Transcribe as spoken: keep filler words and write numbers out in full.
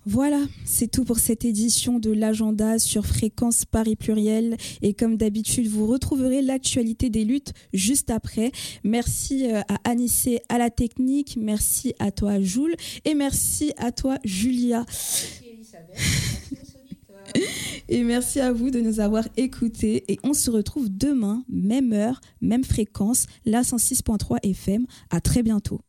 Voilà, c'est tout pour cette édition de l'agenda sur Fréquence Paris Pluriel. Et comme d'habitude, vous retrouverez l'actualité des luttes juste après. Merci à Anissé à la technique, merci à toi Jules et merci à toi Julia. Merci Elisabeth, merci aux auditeurs. Et merci à vous de nous avoir écoutés. Et on se retrouve demain, même heure, même fréquence, la cent six point trois F M. À très bientôt.